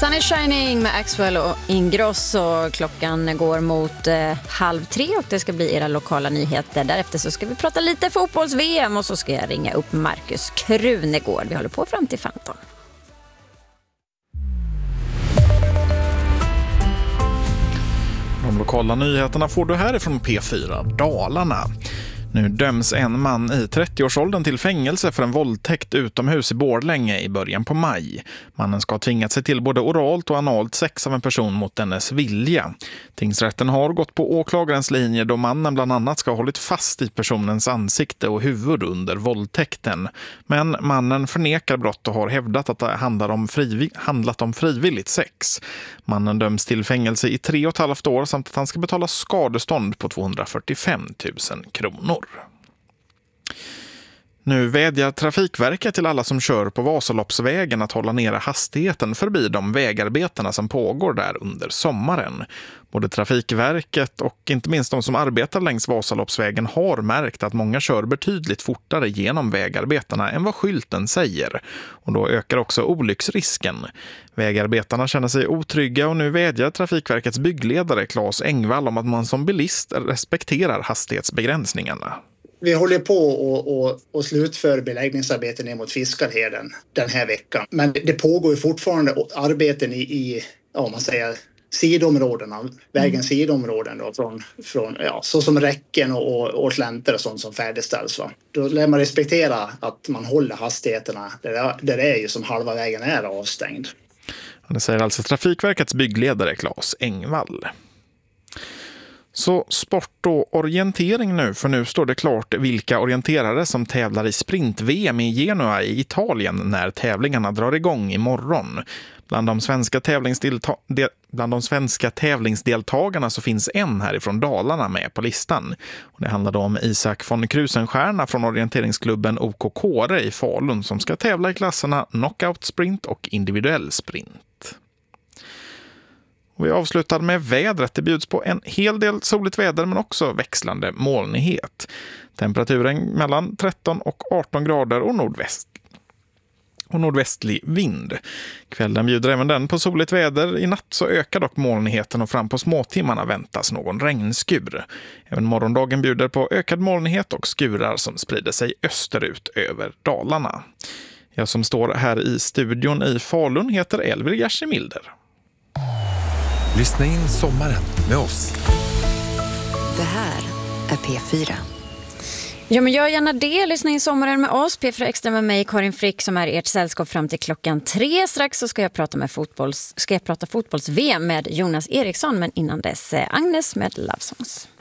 Sun is shining med Axwell och Ingrosso. Klockan går mot 2:30 och det ska bli era lokala nyheter. Därefter så ska vi prata lite fotbolls-VM och så ska jag ringa upp Marcus Krunegård. Vi håller på fram till 15. De lokala nyheterna får du härifrån P4 Dalarna. Nu döms en man i 30-årsåldern till fängelse för en våldtäkt utomhus i Borlänge i början på maj. Mannen ska ha tvingat sig till både oralt och analt sex av en person mot dennes vilja. Tingsrätten har gått på åklagarens linje då mannen bland annat ska ha hållit fast i personens ansikte och huvud under våldtäkten. Men mannen förnekar brott och har hävdat att det handlat om frivilligt sex. Mannen döms till fängelse i 3,5 år samt att han ska betala skadestånd på 245 000 kronor. Nu vädjar Trafikverket till alla som kör på Vasaloppsvägen att hålla nere hastigheten förbi de vägarbetena som pågår där under sommaren. Både Trafikverket och inte minst de som arbetar längs Vasaloppsvägen har märkt att många kör betydligt fortare genom vägarbetena än vad skylten säger. Och då ökar också olycksrisken. Vägarbetarna känner sig otrygga och nu vädjar Trafikverkets byggledare Claes Engvall om att man som bilist respekterar hastighetsbegränsningarna. Vi håller på och slutför beläggningsarbeten ner mot Fiskarheden den här veckan. Men det pågår ju fortfarande arbeten i man säger, sidområdena, vägens sidområden då, från så som räcken och slänter och sånt som färdigställs. Va? Då lär man respektera att man håller hastigheterna där det är ju som halva vägen är avstängd. Det säger alltså Trafikverkets byggledare Claes Engvall. Så sport och orientering nu, för nu står det klart vilka orienterare som tävlar i sprint-VM i Genua i Italien när tävlingarna drar igång imorgon. Bland de svenska tävlingsdeltagarna så finns en härifrån Dalarna med på listan. Och det handlar då om Isak von Krusenstjerna från orienteringsklubben OK Kåre i Falun som ska tävla i klasserna knockout sprint och individuell sprint. Och vi avslutar med vädret. Det bjuds på en hel del soligt väder men också växlande molnighet. Temperaturen mellan 13 och 18 grader och nordvästlig vind. Kvällen bjuder även den på soligt väder. I natt så ökar dock molnigheten och fram på småtimmarna väntas någon regnskur. Även morgondagen bjuder på ökad molnighet och skurar som sprider sig österut över Dalarna. Jag som står här i studion i Falun heter Elvir Gersimilder. Lyssna in sommaren med oss. Det här är P4. Ja, men gör gärna det. Lyssna in sommaren med oss. P4 Extra med mig, Karin Frick, som är ert sällskap fram till klockan 3. Strax så ska jag prata fotbolls-VM med Jonas Eriksson. Men innan dess Agnes med Love Songs.